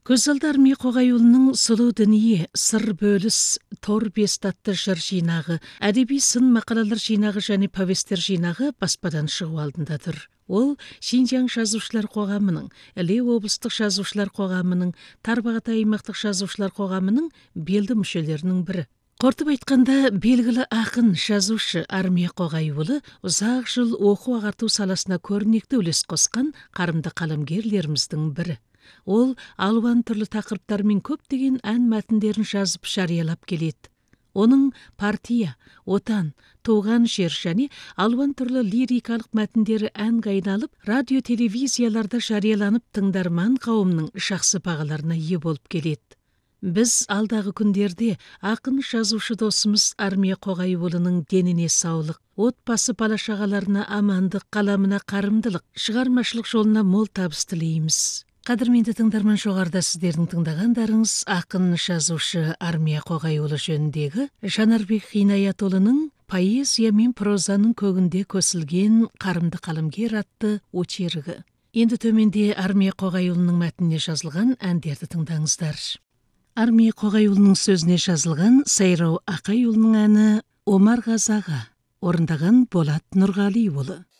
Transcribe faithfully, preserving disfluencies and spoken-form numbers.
Көзалды Армия Қоғайұлының «Сұлу дүние, сыр бөліс, тор бес» атты жыр жинағы, әдеби сын мақалалар жинағы және повестер жинағы баспадан шығу алдындадыр. Ол Шинжаң жазушылар қоғамының, Іле облыстық жазушылар қоғамының, Тарбағатай аймақтық жазушылар қоғамының белді мүшелерінің бірі. Қортып айтқанда, белгілі ақын, жазушы Армия Қоғайұлы ұзақ жыл оқу ағарту саласына көрнекті үлес қосқан қарымды қаламгерлеріміздің бірі. Ол алуан түрлі тақырыптармен көптеген ән мәтіндерін жазып жариялап келеді. Оның партия, отан, туған жер және алуан түрлі лирикалық мәтіндері әнге айналып, радио-телевизияларда жарияланып тыңдарман қауымның жақсы бағаларына ие болып келеді. Біз алдағы күндерде ақын жазушы досымыз Армия Қоғайұлының деніне саулық, отбасы бала-шағаларына амандық, қаламына қарымдылық, шығармашылық жолына мол табыс тілейміз. Қадірменді тыңдарман, жоғарыда сіздердің тыңдағандарыңыз ақын жазушы Армия Қоғайұлы жөніндегі Жанарбек Ғинаятұлының «Поэзия мен прозаның көгінде көсілген қарымды қаламгер» атты очергі. Енді төменде Армия Қоғайұлының мәтініне жазылған әндерді тыңдаңыздар. Армия Қоғайұлының сөзіне жазылған Сайрау Ақайұлының әні «Омар Қазаға», орындаған Болат Нұрғалиұлы.